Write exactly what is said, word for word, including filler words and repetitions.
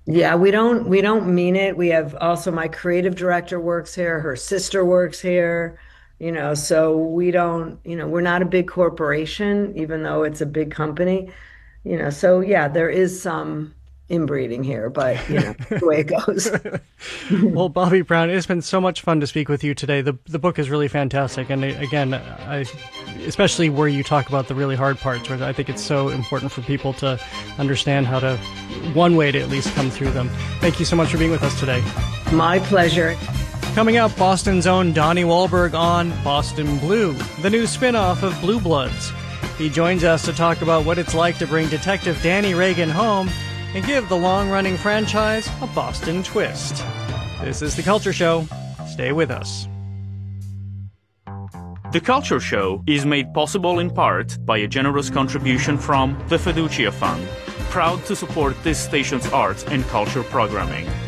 Yeah, we don't we don't mean it. We have also my creative director works here, her sister works here, you know, so we don't, you know, we're not a big corporation, even though it's a big company, you know. So yeah, there is some inbreeding here, but you know, the way it goes. Well, Bobby Brown, it's been so much fun to speak with you today. The the book is really fantastic, and again, I especially where you talk about the really hard parts, where I think it's so important for people to understand how to one way to at least come through them. Thank you so much for being with us today. My pleasure. Coming up, Boston's own Donnie Wahlberg on Boston Blue, the new spin-off of Blue Bloods. He joins us to talk about what it's like to bring Detective Danny Reagan home and give the long-running franchise a Boston twist. This is The Culture Show. Stay with us. The Culture Show is made possible in part by a generous contribution from the Fiducia Fund, proud to support this station's arts and culture programming.